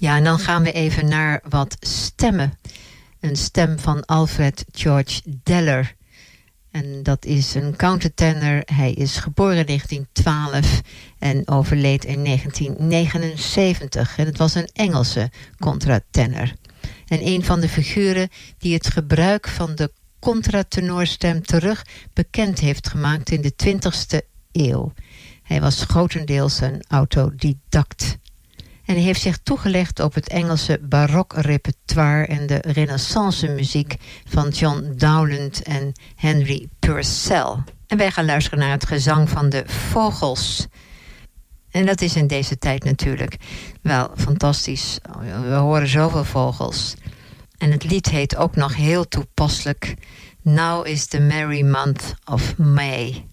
Ja, en dan gaan we even naar wat stemmen. Een stem van Alfred George Deller. En dat is een countertenor. Hij is geboren in 1912 en overleed in 1979. En het was een Engelse contratenor. En een van de figuren die het gebruik van de contratenorstem terug bekend heeft gemaakt in de 20e eeuw. Hij was grotendeels een autodidact. En hij heeft zich toegelegd op het Engelse barokrepertoire en de renaissance muziek van John Dowland en Henry Purcell. En wij gaan luisteren naar het gezang van de vogels. En dat is in deze tijd natuurlijk wel fantastisch. We horen zoveel vogels. En het lied heet ook nog heel toepasselijk Now is the merry month of May.